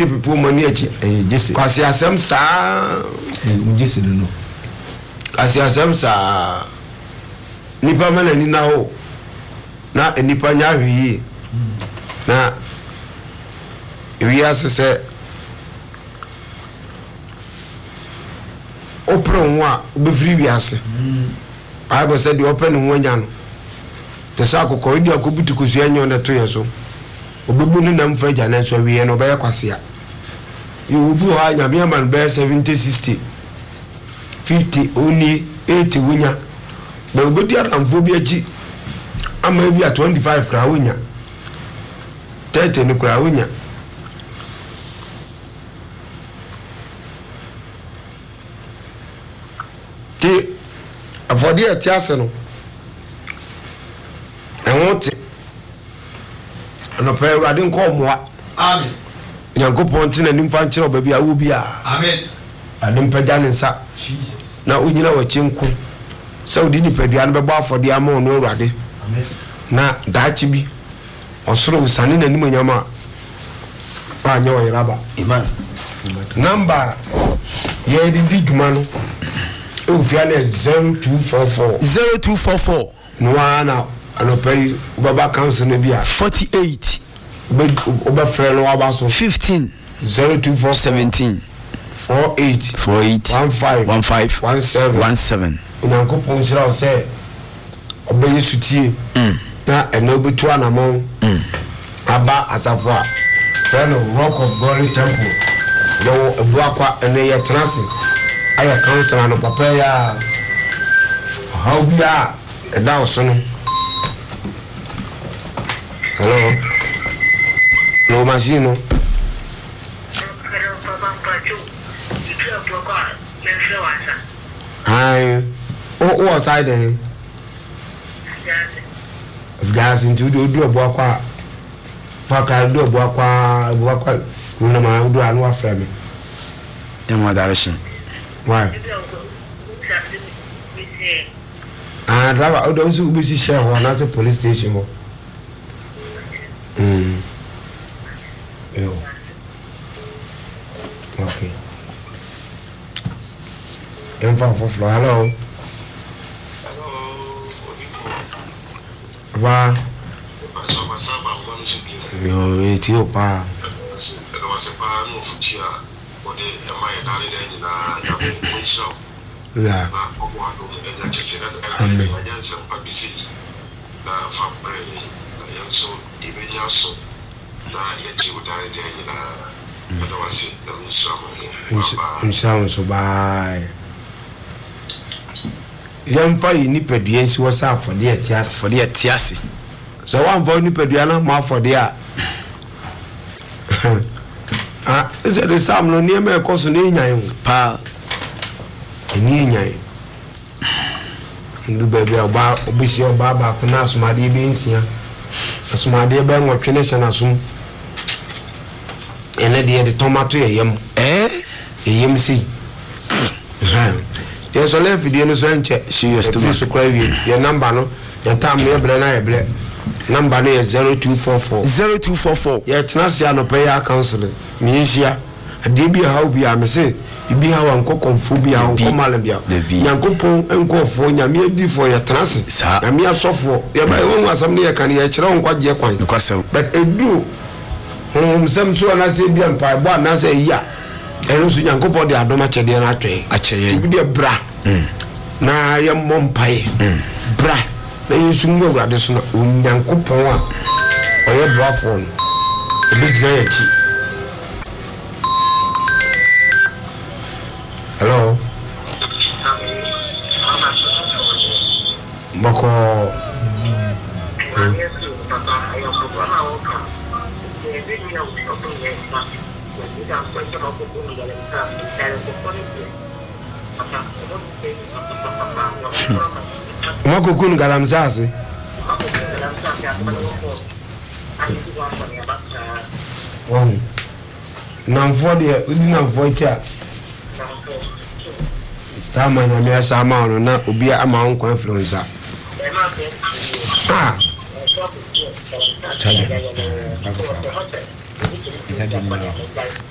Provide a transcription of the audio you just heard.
si people money echi Jesse kwasi asem saa Jesse no kwasi asem saa nipa mana ni na ho na nipa nya hwi na wi asese opron wa obefiri wi ase Bible said the open ho nya no te sa akokọ idi akobutu kosu anyo na to yeso obebu ni na mfa gya na so wi no be kwase a you will do ha nya be man be 70 60 50 only 80 wunya ba obedi atamfo bi aji ama bi a 25 kra wunya 30 ni kra wunya ti afọdí ẹ̀ tí a sẹ̀ no ẹ̀wọ̀n ti ọ̀nàpẹ̀ ẹ̀rọ̀adé nkọ́ ọ̀mọ́a amen ìyànkó pọ̀ntì náà nímfa nkyerẹ́ ọ̀bẹ̀bí awó bí a amen adé mpẹ́jà ní nsa Jesus na onyina wọ̀ kye nko sẹ́ òdi nípadìá no bẹ́bọ́ afọdí ama ọ̀nà ẹ̀rọ̀adé na daakye bi ọ̀soro sani na ẹ̀nim ẹ̀nyam a wanyẹ wọ̀ yẹraba Iman namba yẹ́ di dwuma no efia na 0244 no ana anopay baba council no bia 48 oba frɛ no aba so 15 0247 17 48 17 Onyankopɔn nhyira wo sɛ ɔbɛyɛ sutie na ɛna obetu anamɔn aba asafo a frɛ no Rock of Glory Temple yɛwɔ ebuakwa ɛna yɛ tenase ayɛ council no papa ya how be a ɛda wo so no hello no machine no ai o side eh gas into do obuakwa faka do obuakwa kuna ma do anu afra me in what direction why driver o don so be si share ho na police station ho yo okay for floor hello wa yo Ethiopia yeah amen inshallah so bye yamfa yi nipadua nsi wo sa afode etiase for the etiase so one for nipadua na ma afode a is it the time no near me koso na enyan pa eni enyan ndu baby oba obisi oba ba ko na asomade be nsia asomade be nwotwe ne hyana som ene de tomato yeyem yeyem si yes ole fidie no so enche serious to me so kwa wie your number no your time no ebre na ebre number no 0244 ya tenase anope ya council me nhia ade bi ha obi a me se bi ha wan kokonfo bi ha ko malam bia nyankopon enkofo nyame adi for ya tenase nyame asofo ya ba won asam ne ya kan ya kire on kwaje kwan but edu sem so na se bi ampa bo na se ya eno so nyankopon de adoma chede na atwe bi de bra na ya mompae bra na yesungo urade so na nyankopon a oye brafo no ebi gina ya chi hello Mako Mako kun galamsase Wong Namfo de udi namfo kia Tama nyame asama ono na obi ama onko influencer Chale